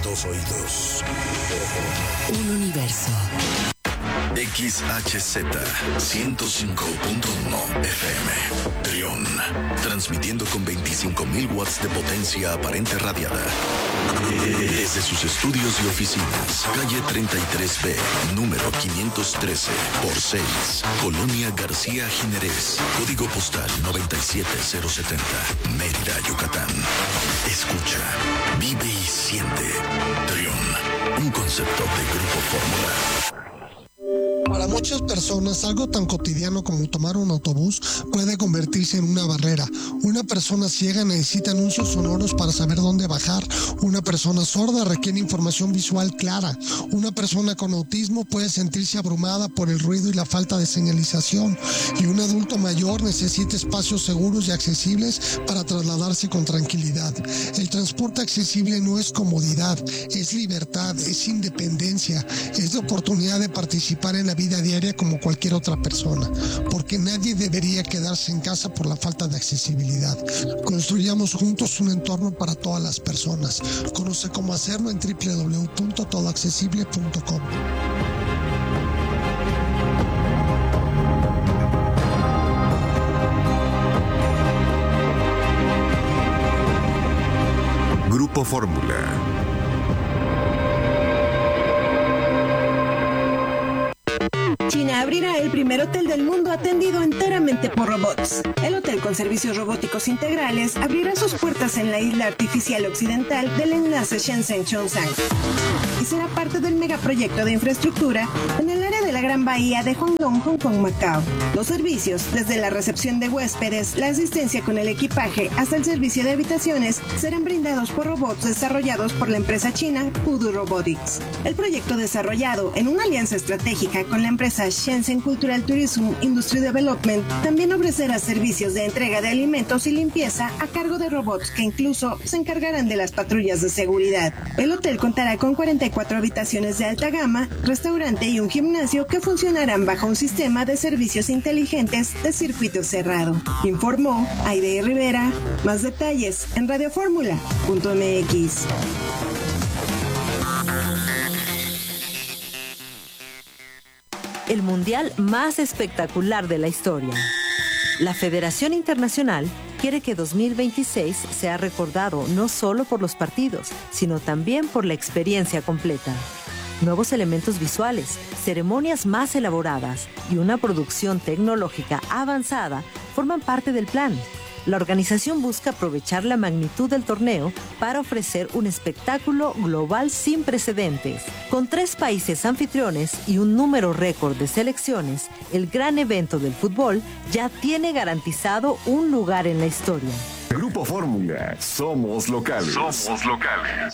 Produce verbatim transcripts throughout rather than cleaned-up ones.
dos oídos. Un universo. X H Z ciento cinco punto uno F M. Trión. Transmitiendo con veinticinco mil watts de potencia aparente radiada. Desde sus estudios y oficinas. Calle treinta y tres B, número quinientos trece por seis. Colonia García Jiménez. Código postal noventa y siete cero setenta. Mérida, Yucatán. Escucha, vive y siente. Trión. Un concepto de Grupo Fórmula. Para muchas personas, algo tan cotidiano como tomar un autobús puede convertirse en una barrera. Una persona ciega necesita anuncios sonoros para saber dónde bajar. Una persona sorda requiere información visual clara. Una persona con autismo puede sentirse abrumada por el ruido y la falta de señalización. Y un adulto mayor necesita espacios seguros y accesibles para trasladarse con tranquilidad. El transporte accesible no es comodidad, es libertad, es independencia, es la oportunidad de participar en la vida diaria como cualquier otra persona, porque nadie debería quedarse en casa por la falta de accesibilidad. Construyamos juntos un entorno para todas las personas. Conoce cómo hacerlo en doble u doble u doble u punto todo accesible punto com. Grupo Fórmula. China abrirá el primer hotel del mundo atendido enteramente por robots. El hotel con servicios robóticos integrales abrirá sus puertas en la isla artificial occidental del enlace Shenzhen-Zhongshan y será parte del megaproyecto de infraestructura en el área de la Gran Bahía de Guangdong, Hong Kong, Macao. Los servicios, desde la recepción de huéspedes, la asistencia con el equipaje hasta el servicio de habitaciones, serán brindados por robots desarrollados por la empresa china Pudu Robotics. El proyecto, desarrollado en una alianza estratégica con la empresa Shenzhen Cultural Tourism Industry Development, también ofrecerá servicios de entrega de alimentos y limpieza a cargo de robots que incluso se encargarán de las patrullas de seguridad. El hotel contará con cuarenta y cuatro habitaciones de alta gama, restaurante y un gimnasio que funcionarán bajo un sistema de servicios inteligentes de circuito cerrado. Informó Aide Rivera. Más detalles en radioformula punto m x. El mundial más espectacular de la historia. La Federación Internacional quiere que dos mil veintiséis sea recordado no solo por los partidos, sino también por la experiencia completa. Nuevos elementos visuales, ceremonias más elaboradas y una producción tecnológica avanzada forman parte del plan. La organización busca aprovechar la magnitud del torneo para ofrecer un espectáculo global sin precedentes. Con tres países anfitriones y un número récord de selecciones, el gran evento del fútbol ya tiene garantizado un lugar en la historia. Grupo Fórmula, somos locales. Somos locales.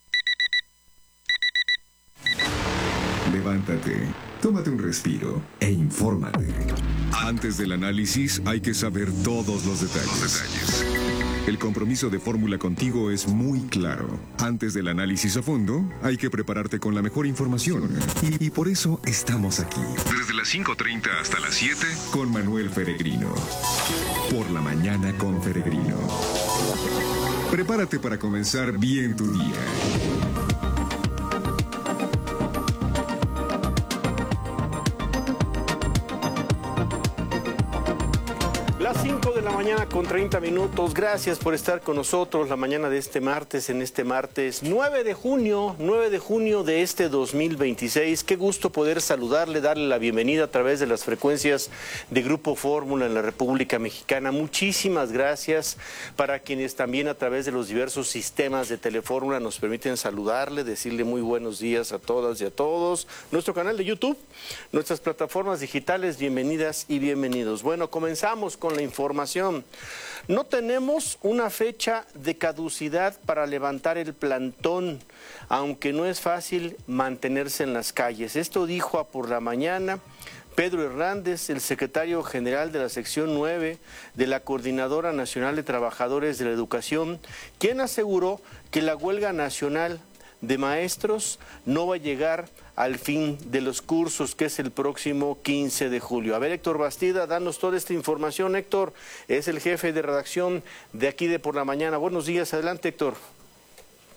Levántate, tómate un respiro e infórmate. Antes del análisis hay que saber todos los detalles. Los detalles. El compromiso de Fórmula contigo es muy claro. Antes del análisis a fondo, hay que prepararte con la mejor información. Y, y por eso estamos aquí. Desde las cinco treinta hasta las siete, con Manuel Peregrino. Por la mañana con Peregrino. Prepárate para comenzar bien tu día. cinco de la mañana con treinta minutos. Gracias por estar con nosotros la mañana de este martes, en este martes nueve de junio, nueve de junio de este dos mil veintiséis. Qué gusto poder saludarle, darle la bienvenida a través de las frecuencias de Grupo Fórmula en la República Mexicana. Muchísimas gracias para quienes también a través de los diversos sistemas de Telefórmula nos permiten saludarle, decirle muy buenos días a todas y a todos. Nuestro canal de YouTube, nuestras plataformas digitales, bienvenidas y bienvenidos. Bueno, comenzamos con la información. No tenemos una fecha de caducidad para levantar el plantón, aunque no es fácil mantenerse en las calles. Esto dijo a Por la Mañana Pedro Hernández, el secretario general de la sección nueve de la Coordinadora Nacional de Trabajadores de la Educación, quien aseguró que la huelga nacional de maestros no va a llegar al fin de los cursos, que es el próximo quince de julio. A ver, Héctor Bastida, danos toda esta información. Héctor es el jefe de redacción de aquí de Por la Mañana. Buenos días, adelante, Héctor.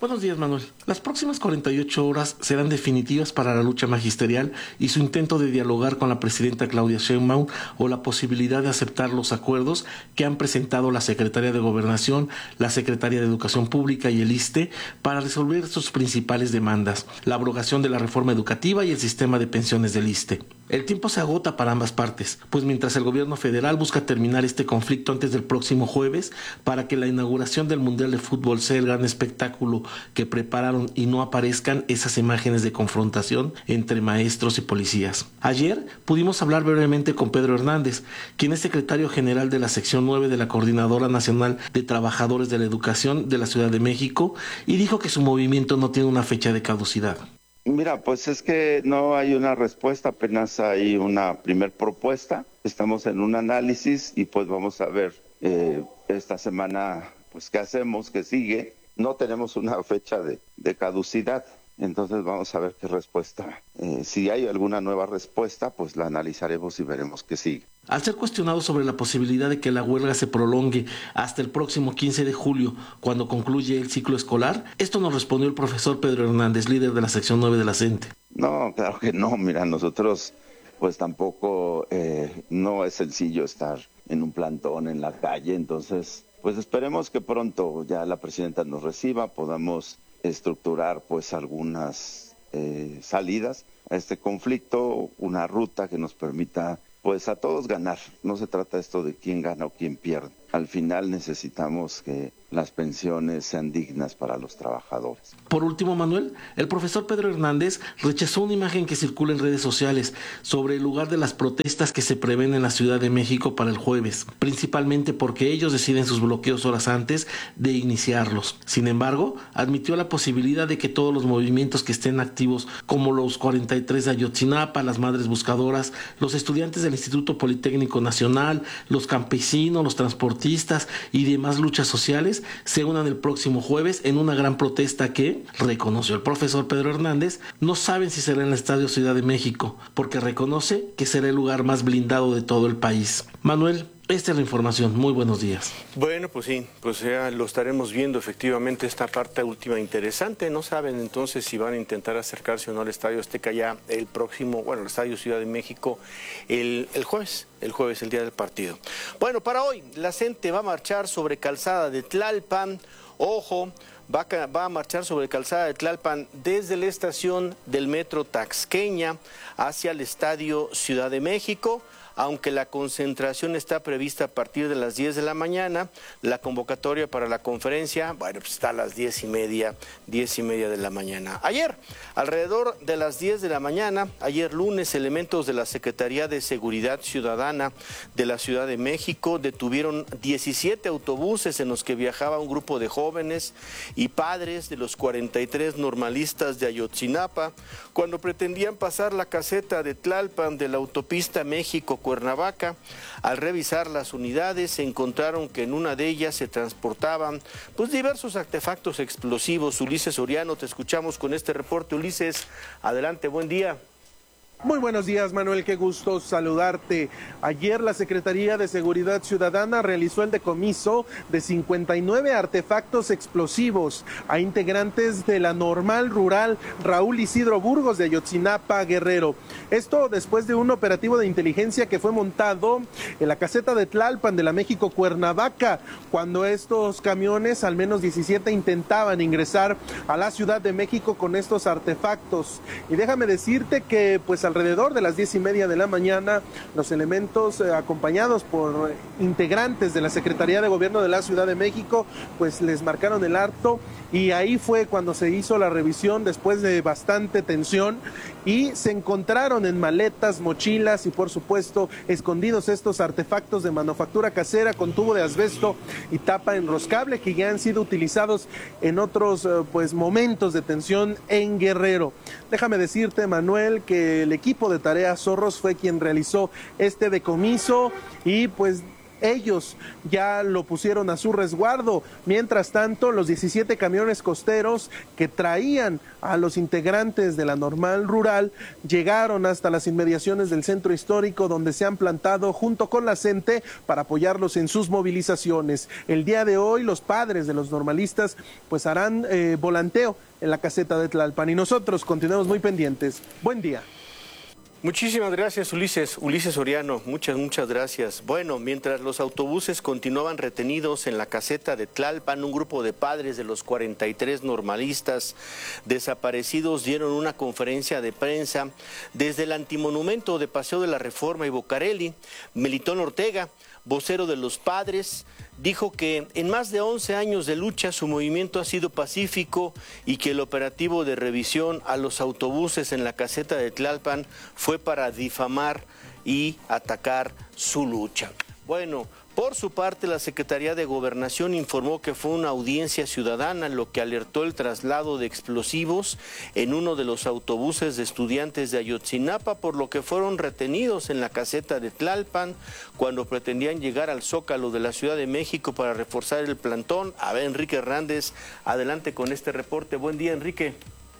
Buenos días, Manuel. Las próximas cuarenta y ocho horas serán definitivas para la lucha magisterial y su intento de dialogar con la presidenta Claudia Sheinbaum o la posibilidad de aceptar los acuerdos que han presentado la Secretaría de Gobernación, la Secretaría de Educación Pública y el I S S S T E para resolver sus principales demandas, la abrogación de la reforma educativa y el sistema de pensiones del I S S S T E. El tiempo se agota para ambas partes, pues mientras el gobierno federal busca terminar este conflicto antes del próximo jueves para que la inauguración del Mundial de Fútbol sea el gran espectáculo que prepararon y no aparezcan esas imágenes de confrontación entre maestros y policías. Ayer pudimos hablar brevemente con Pedro Hernández, quien es secretario general de la sección nueve de la Coordinadora Nacional de Trabajadores de la Educación de la Ciudad de México, y dijo que su movimiento no tiene una fecha de caducidad. Mira, pues es que no hay una respuesta, apenas hay una primer propuesta. Estamos en un análisis y pues vamos a ver eh, esta semana pues qué hacemos, qué sigue. No tenemos una fecha de, de caducidad, entonces vamos a ver qué respuesta. Eh, si hay alguna nueva respuesta, pues la analizaremos y veremos qué sigue. Al ser cuestionado sobre la posibilidad de que la huelga se prolongue hasta el próximo quince de julio, cuando concluye el ciclo escolar, esto nos respondió el profesor Pedro Hernández, líder de la sección nueve de la CENTE. No, claro que no. Mira, nosotros pues tampoco eh, no es sencillo estar en un plantón en la calle, entonces pues esperemos que pronto ya la presidenta nos reciba, podamos estructurar pues algunas eh, salidas a este conflicto, una ruta que nos permita pues a todos ganar. No se trata esto de quién gana o quién pierde. Al final necesitamos que las pensiones sean dignas para los trabajadores. Por último, Manuel, el profesor Pedro Hernández rechazó una imagen que circula en redes sociales sobre el lugar de las protestas que se prevén en la Ciudad de México para el jueves, principalmente porque ellos deciden sus bloqueos horas antes de iniciarlos. Sin embargo, admitió la posibilidad de que todos los movimientos que estén activos, como los cuarenta y tres de Ayotzinapa, las Madres Buscadoras, los estudiantes del Instituto Politécnico Nacional, los campesinos, los transportistas y demás luchas sociales, se unan el próximo jueves en una gran protesta que, reconoció el profesor Pedro Hernández, no saben si será en el Estadio Ciudad de México, porque reconoce que será el lugar más blindado de todo el país. Manuel, esta es la información. Muy buenos días. Bueno, pues sí, pues ya lo estaremos viendo efectivamente esta parte última interesante. No saben entonces si van a intentar acercarse o no al Estadio Azteca ya el próximo, bueno, el Estadio Ciudad de México el, el jueves, el jueves, el día del partido. Bueno, para hoy la CENTE va a marchar sobre Calzada de Tlalpan. Ojo, va a, va a marchar sobre Calzada de Tlalpan desde la estación del Metro Taxqueña hacia el Estadio Ciudad de México. Aunque la concentración está prevista a partir de las diez de la mañana, la convocatoria para la conferencia, bueno, pues está a las diez y media, diez y media de la mañana. Ayer, alrededor de las diez de la mañana, ayer lunes, elementos de la Secretaría de Seguridad Ciudadana de la Ciudad de México detuvieron diecisiete autobuses en los que viajaba un grupo de jóvenes y padres de los cuarenta y tres normalistas de Ayotzinapa, cuando pretendían pasar la caseta de Tlalpan de la autopista México Cuernavaca. Al revisar las unidades se encontraron que en una de ellas se transportaban pues diversos artefactos explosivos. Ulises Soriano, te escuchamos con este reporte. Ulises, adelante, buen día. Muy buenos días, Manuel, qué gusto saludarte. Ayer la Secretaría de Seguridad Ciudadana realizó el decomiso de cincuenta y nueve artefactos explosivos a integrantes de la Normal Rural Raúl Isidro Burgos de Ayotzinapa, Guerrero. Esto después de un operativo de inteligencia que fue montado en la caseta de Tlalpan de la México Cuernavaca, cuando estos camiones, al menos diecisiete, intentaban ingresar a la Ciudad de México con estos artefactos. Y déjame decirte que pues al alrededor de las diez y media de la mañana, los elementos eh, acompañados por eh, integrantes de la Secretaría de Gobierno de la Ciudad de México, pues les marcaron el alto y ahí fue cuando se hizo la revisión después de bastante tensión y se encontraron en maletas, mochilas y por supuesto escondidos estos artefactos de manufactura casera con tubo de asbesto y tapa enroscable que ya han sido utilizados en otros eh, pues momentos de tensión en Guerrero. Déjame decirte, Manuel, que el equipo de tareas Zorros fue quien realizó este decomiso y pues ellos ya lo pusieron a su resguardo. Mientras tanto, los diecisiete camiones costeros que traían a los integrantes de la Normal Rural llegaron hasta las inmediaciones del centro histórico, donde se han plantado junto con la CENTE para apoyarlos en sus movilizaciones. El día de hoy los padres de los normalistas pues harán eh, volanteo en la caseta de Tlalpan y nosotros continuamos muy pendientes. Buen día. Muchísimas gracias, Ulises. Ulises Soriano, muchas, muchas gracias. Bueno, mientras los autobuses continuaban retenidos en la caseta de Tlalpan, un grupo de padres de los cuarenta y tres normalistas desaparecidos dieron una conferencia de prensa desde el antimonumento de Paseo de la Reforma y Bocarelli. Melitón Ortega, vocero de los padres, dijo que en más de once años de lucha su movimiento ha sido pacífico y que el operativo de revisión a los autobuses en la caseta de Tlalpan fue para difamar y atacar su lucha. Bueno, por su parte, la Secretaría de Gobernación informó que fue una audiencia ciudadana lo que alertó el traslado de explosivos en uno de los autobuses de estudiantes de Ayotzinapa, por lo que fueron retenidos en la caseta de Tlalpan cuando pretendían llegar al Zócalo de la Ciudad de México para reforzar el plantón. A ver, Enrique Hernández, adelante con este reporte. Buen día, Enrique.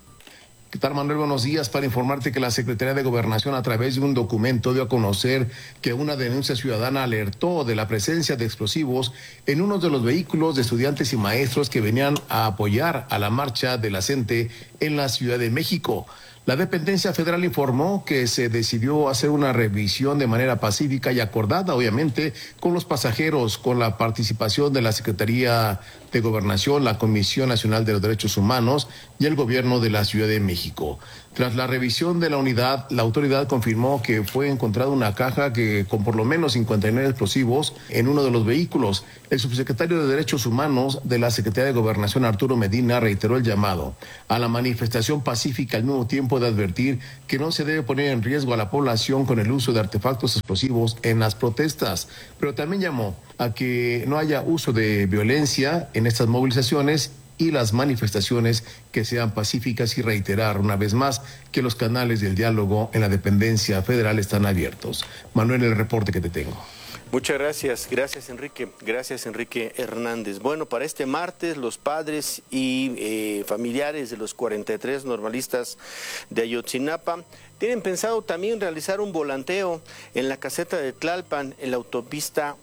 ¿Qué tal, Manuel? Buenos días. Para informarte que la Secretaría de Gobernación, a través de un documento, dio a conocer que una denuncia ciudadana alertó de la presencia de explosivos en uno de los vehículos de estudiantes y maestros que venían a apoyar a la marcha de la CENTE en la Ciudad de México. La dependencia federal informó que se decidió hacer una revisión de manera pacífica y acordada, obviamente, con los pasajeros, con la participación de la Secretaría de Gobernación, la Comisión Nacional de los Derechos Humanos y el Gobierno de la Ciudad de México. Tras la revisión de la unidad, la autoridad confirmó que fue encontrada una caja que con por lo menos cincuenta y nueve explosivos en uno de los vehículos. El subsecretario de Derechos Humanos de la Secretaría de Gobernación, Arturo Medina, reiteró el llamado a la manifestación pacífica, al mismo tiempo de advertir que no se debe poner en riesgo a la población con el uso de artefactos explosivos en las protestas, pero también llamó a que no haya uso de violencia en estas movilizaciones y las manifestaciones que sean pacíficas, y reiterar una vez más que los canales del diálogo en la dependencia federal están abiertos. Manuel, el reporte que te tengo. Muchas gracias, gracias Enrique, gracias Enrique Hernández. Bueno, para este martes los padres y eh, familiares de los cuarenta y tres normalistas de Ayotzinapa tienen pensado también realizar un volanteo en la caseta de Tlalpan, en la autopista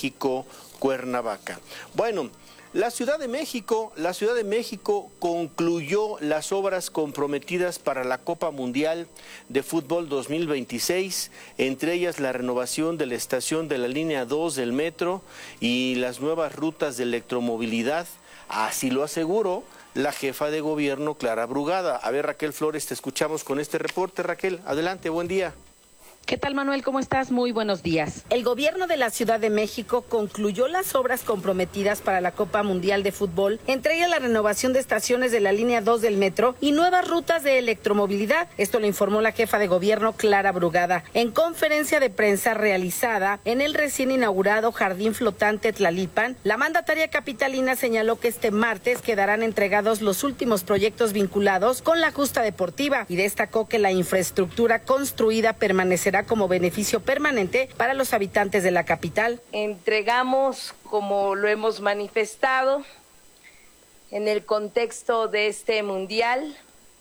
México-Cuernavaca. Bueno, La Ciudad de México, la Ciudad de México concluyó las obras comprometidas para la Copa Mundial de Fútbol dos mil veintiséis, entre ellas la renovación de la estación de la línea dos del metro y las nuevas rutas de electromovilidad. Así lo aseguró la jefa de gobierno, Clara Brugada. A ver, Raquel Flores, te escuchamos con este reporte. Raquel, adelante, buen día. ¿Qué tal, Manuel? ¿Cómo estás? Muy buenos días. El gobierno de la Ciudad de México concluyó las obras comprometidas para la Copa Mundial de Fútbol, entre ellas la renovación de estaciones de la línea dos del metro y nuevas rutas de electromovilidad. Esto lo informó la jefa de gobierno, Clara Brugada, en conferencia de prensa realizada en el recién inaugurado Jardín Flotante Tlalipan. La mandataria capitalina señaló que este martes quedarán entregados los últimos proyectos vinculados con la justa deportiva y destacó que la infraestructura construida permanecerá como beneficio permanente para los habitantes de la capital. Entregamos, como lo hemos manifestado, en el contexto de este mundial,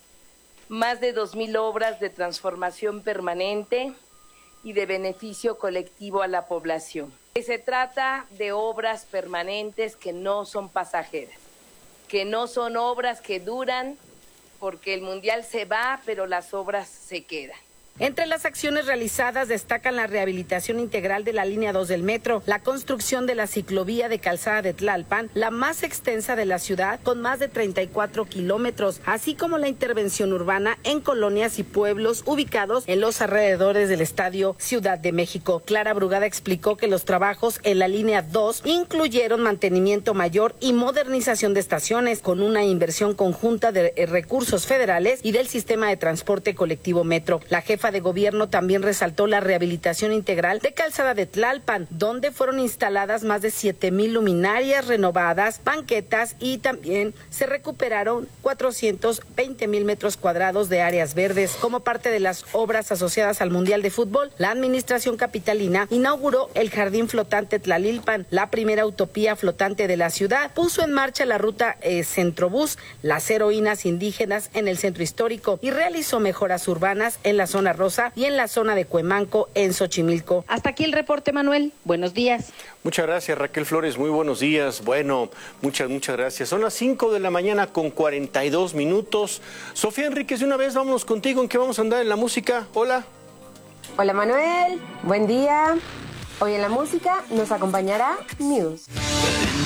más de dos mil obras de transformación permanente y de beneficio colectivo a la población. Se trata de obras permanentes que no son pasajeras, que no son obras que duran, porque el mundial se va, pero las obras se quedan. Entre las acciones realizadas destacan la rehabilitación integral de la línea dos del metro, la construcción de la ciclovía de Calzada de Tlalpan, la más extensa de la ciudad con más de treinta y cuatro kilómetros, así como la intervención urbana en colonias y pueblos ubicados en los alrededores del Estadio Ciudad de México. Clara Brugada explicó que los trabajos en la línea dos incluyeron mantenimiento mayor y modernización de estaciones con una inversión conjunta de recursos federales y del sistema de transporte colectivo metro. La jefa jefa de gobierno también resaltó la rehabilitación integral de Calzada de Tlalpan, donde fueron instaladas más de siete mil luminarias renovadas, banquetas y también se recuperaron cuatrocientos veinte mil metros cuadrados de áreas verdes. Como parte de las obras asociadas al Mundial de Fútbol, la administración capitalina inauguró el Jardín Flotante Tlalilpan, la primera utopía flotante de la ciudad. Puso en marcha la ruta eh, Centrobús, las heroínas indígenas en el centro histórico y realizó mejoras urbanas en la zona rosa y en la zona de Cuemanco en Xochimilco. Hasta aquí el reporte, Manuel. Buenos días. Muchas gracias, Raquel Flores. Muy buenos días. Bueno, muchas, muchas gracias. Son las cinco de la mañana con cuarenta y dos minutos. Sofía Enríquez, de una vez vámonos contigo. ¿En qué vamos a andar en la música? Hola. Hola, Manuel. Buen día. Hoy en la música nos acompañará Muse.